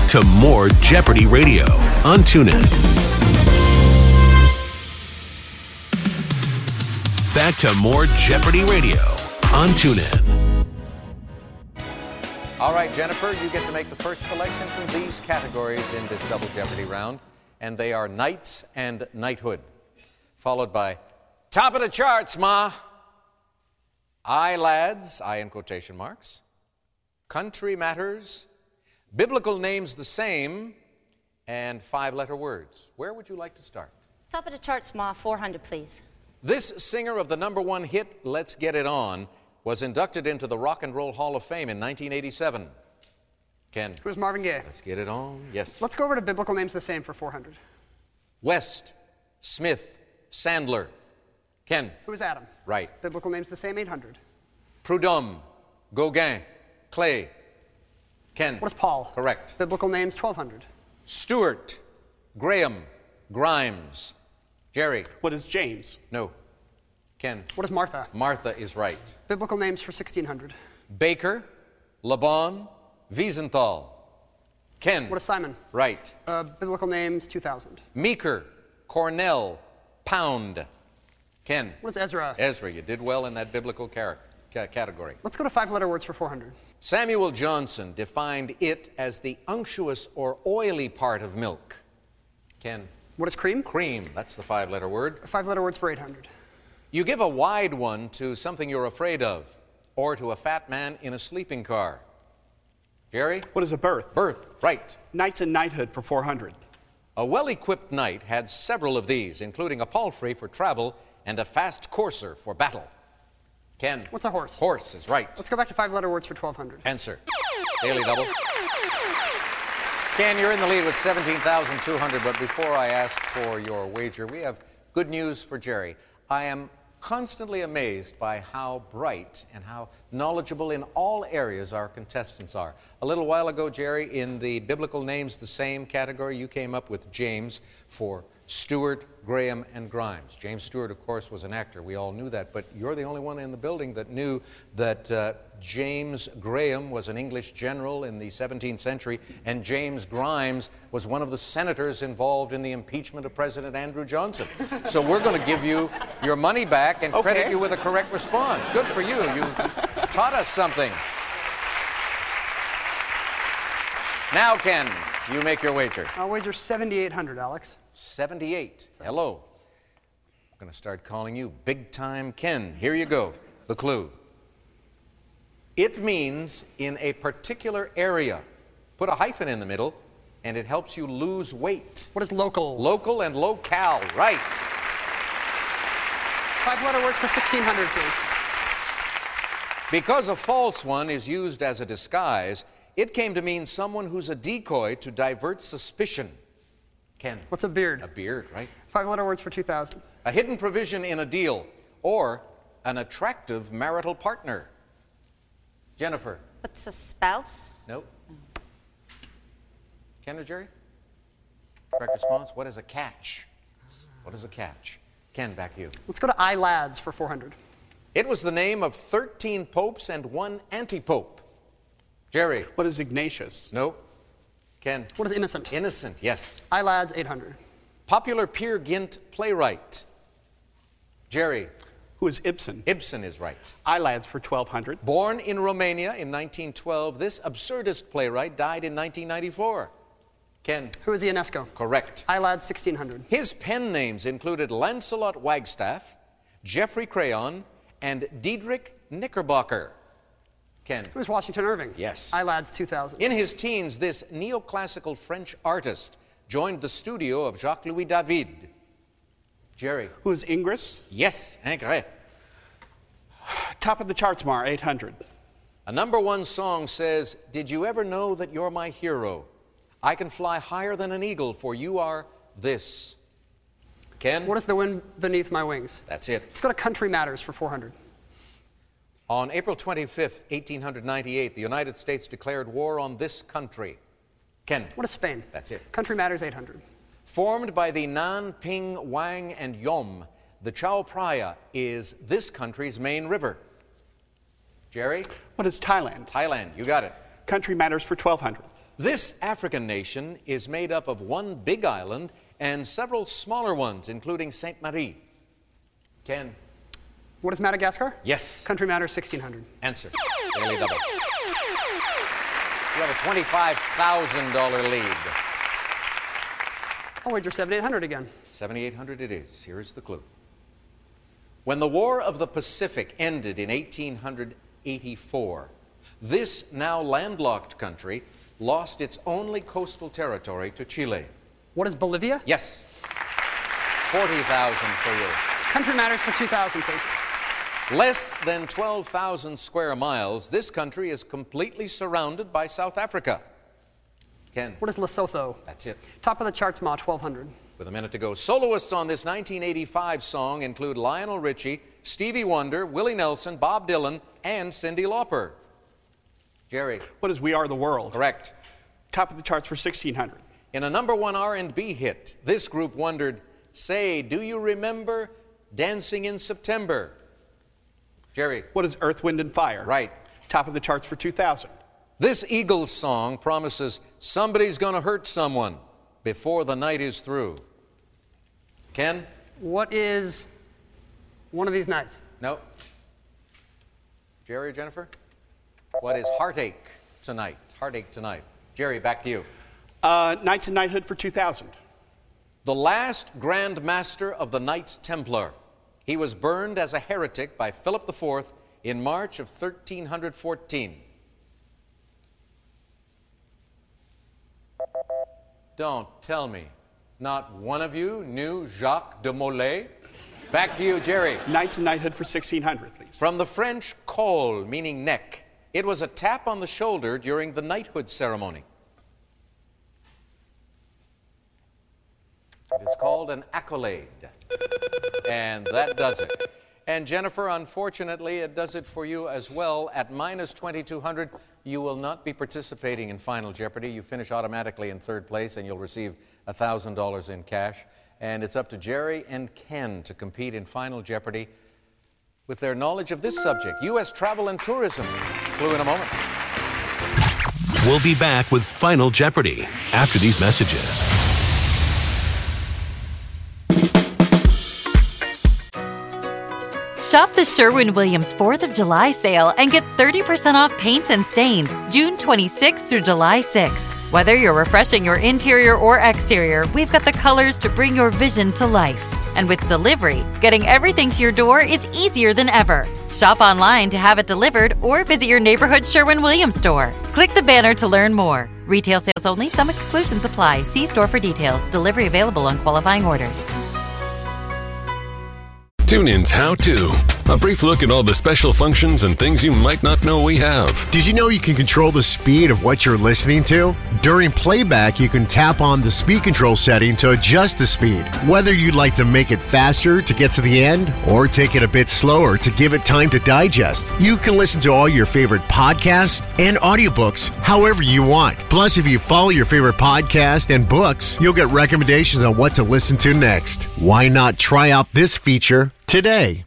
to more Jeopardy Radio on TuneIn. Back to more Jeopardy Radio on TuneIn. All right, Jennifer, you get to make the first selection from these categories in this Double Jeopardy round, and they are knights and knighthood, followed by top of the charts, Ma. I, lads, I in quotation marks, country matters, biblical names the same, and 5-letter words. Where would you like to start? Top of the charts, Ma, 400, please. This singer of the #1 hit, Let's Get It On, was inducted into the Rock and Roll Hall of Fame in 1987. Ken. Who's Marvin Gaye? Let's get it on. Yes. Let's go over to biblical names the same for 400. West, Smith, Sandler. Ken. Who is Adam? Right. Biblical names the same, 800. Prudhomme, Gauguin, Clay. Ken. What is Paul? Correct. Biblical names, 1200. Stewart, Graham, Grimes. Jerry. What is James? No. Ken. What is Martha? Martha is right. Biblical names for 1600. Baker, Laban, Wiesenthal. Ken. What is Simon? Right. Biblical names, 2000. Meeker, Cornell, Pound. Ken. What is Ezra? Ezra, you did well in that biblical category. Let's go to 5-letter words for 400. Samuel Johnson defined it as the unctuous or oily part of milk. Ken. What is cream? Cream, that's the 5-letter word. 5-letter words for 800. You give a wide one to something you're afraid of, or to a fat man in a sleeping car. Jerry? What is a birth? Birth, right. Knights and knighthood for 400. A well-equipped knight had several of these, including a palfrey for travel and a fast courser for battle. Ken. What's a horse? Horse is right. Let's go back to 5-letter words for 1200. Answer. Daily double. Ken, you're in the lead with 17,200, but before I ask for your wager, we have good news for Jerry. I am constantly amazed by how bright and how knowledgeable in all areas our contestants are. A little while ago, Jerry, in the biblical names the same category, you came up with James for Stewart, Graham, and Grimes. James Stewart, of course, was an actor. We all knew that, but you're the only one in the building that knew that James Graham was an English general in the 17th century, and James Grimes was one of the senators involved in the impeachment of President Andrew Johnson. So we're going to give you your money back and credit you with a correct response. Good for you. You taught us something. Now, Ken, you make your wager. I'll wager 7,800, Alex. 78. Hello. I'm going to start calling you Big Time Ken. Here you go. The clue. It means in a particular area. Put a hyphen in the middle, and it helps you lose weight. What is local? Local and locale. Right. 5-letter words for 1,600, please. Because a false one is used as a disguise, it came to mean someone who's a decoy to divert suspicion. Ken. What's a beard? A beard, right. 5-letter words for 2,000. A hidden provision in a deal, or an attractive marital partner. Jennifer. What's a spouse? Nope. Ken or Jerry? Correct response. What is a catch? What is a catch? Ken, back to you. Let's go to I, lads for 400. It was the name of 13 popes and 1 anti-pope. Jerry. What is Ignatius? Nope. Ken. What is innocent? Innocent, yes. I, lads, 800. Popular Peer Gynt playwright. Jerry. Who is Ibsen? Ibsen is right. I, lads for 1,200. Born in Romania in 1912, this absurdist playwright died in 1994. Ken. Who is Ionesco? Correct. I, lads, 1,600. His pen names included Lancelot Wagstaff, Geoffrey Crayon, and Diedrich Knickerbocker. Ken. Who is Washington Irving? Yes. I, lads, 2,000. In his teens, this neoclassical French artist joined the studio of Jacques-Louis David. Jerry. Who is Ingres? Yes, Ingres. Top of the charts, Mar, 800. A #1 song says, "Did you ever know that you're my hero? I can fly higher than an eagle, for you are this." Ken? What is the wind beneath my wings? That's it. Let's go to Country Matters for 400. On April 25th, 1898, the United States declared war on this country. Ken? What is Spain? That's it. Country Matters, 800. Formed by the Nan, Ping, Wang, and Yom, the Chao Phraya is this country's main river. Jerry? What is Thailand? Thailand, you got it. Country Matters for 1,200. This African nation is made up of one big island and several smaller ones, including Sainte Marie. Ken? What is Madagascar? Yes. Country matters 1600. Answer. Daily double. You have a $25,000 lead. I'll wager 7,800 again. 7,800 it is. Here is the clue. When the War of the Pacific ended in 1884, this now landlocked country lost its only coastal territory to Chile. What is Bolivia? Yes. 40,000 for you. Country matters for 2,000, please. Less than 12,000 square miles, this country is completely surrounded by South Africa. Ken? What is Lesotho? That's it. Top of the charts, Ma, 1,200. With a minute to go, soloists on this 1985 song include Lionel Richie, Stevie Wonder, Willie Nelson, Bob Dylan, and Cyndi Lauper. Jerry? What is We Are the World? Correct. Top of the charts for 1,600. In a #1 R&B hit, this group wondered, say, do you remember Dancing in September? Jerry? What is Earth, Wind, and Fire? Right. Top of the charts for 2,000. This Eagles song promises somebody's going to hurt someone before the night is through. Ken? What is One of These Nights? No. Jerry or Jennifer? What is Heartache Tonight? Heartache Tonight. Jerry, back to you. Knights and Knighthood for 2,000. The last Grand Master of the Knights Templar. He was burned as a heretic by Philip IV in March of 1314. Don't tell me. Not one of you knew Jacques de Molay? Back to you, Jerry. Knights and Knighthood for 1,600, please. From the French col, meaning neck, it was a tap on the shoulder during the knighthood ceremony. It is called an accolade. And that does it. And Jennifer, unfortunately, it does it for you as well. At minus 2,200, you will not be participating in Final Jeopardy. You finish automatically in third place, and you'll receive $1,000 in cash. And it's up to Jerry and Ken to compete in Final Jeopardy with their knowledge of this subject, U.S. travel and tourism. Clue in a moment. We'll be back with Final Jeopardy after these messages. Shop the Sherwin-Williams 4th of July sale and get 30% off paints and stains June 26th through July 6th. Whether you're refreshing your interior or exterior, we've got the colors to bring your vision to life. And with delivery, getting everything to your door is easier than ever. Shop online to have it delivered or visit your neighborhood Sherwin-Williams store. Click the banner to learn more. Retail sales only. Some exclusions apply. See store for details. Delivery available on qualifying orders. TuneIn's How To. A brief look at all the special functions and things you might not know we have. Did you know you can control the speed of what you're listening to? During playback, you can tap on the speed control setting to adjust the speed. Whether you'd like to make it faster to get to the end or take it a bit slower to give it time to digest, you can listen to all your favorite podcasts and audiobooks however you want. Plus, if you follow your favorite podcast and books, you'll get recommendations on what to listen to next. Why not try out this feature today?